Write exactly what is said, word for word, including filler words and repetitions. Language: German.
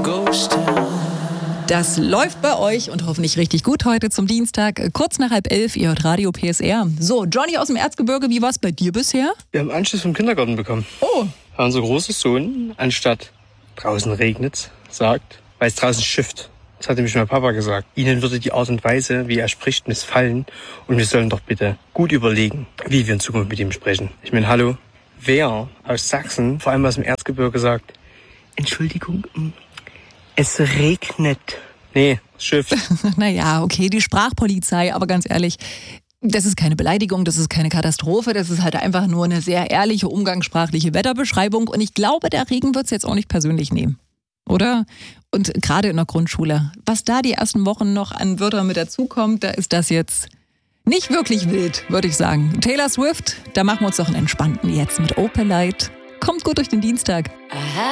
Das läuft bei euch und hoffentlich richtig gut heute zum Dienstag. Kurz nach halb elf, ihr hört Radio P S R. So, Johnny aus dem Erzgebirge, wie war es bei dir bisher? Wir haben Anschluss vom Kindergarten bekommen. Oh. Unser großer Sohn, anstatt draußen regnet's, sagt, weil es draußen schifft. Das hat nämlich mein Papa gesagt. Ihnen würde die Art und Weise, wie er spricht, missfallen. Und wir sollen doch bitte gut überlegen, wie wir in Zukunft mit ihm sprechen. Ich meine, hallo, wer aus Sachsen, vor allem aus dem Erzgebirge, sagt, Entschuldigung, es regnet. Nee, es schifft. Naja, okay, die Sprachpolizei, aber ganz ehrlich, das ist keine Beleidigung, das ist keine Katastrophe, das ist halt einfach nur eine sehr ehrliche, umgangssprachliche Wetterbeschreibung. Und ich glaube, der Regen wird es jetzt auch nicht persönlich nehmen. Oder? Und gerade in der Grundschule, was da die ersten Wochen noch an Wörtern mit dazukommt, da ist das jetzt nicht wirklich wild, würde ich sagen. Taylor Swift, da machen wir uns doch einen entspannten jetzt mit Opalite. Kommt gut durch den Dienstag. Aha.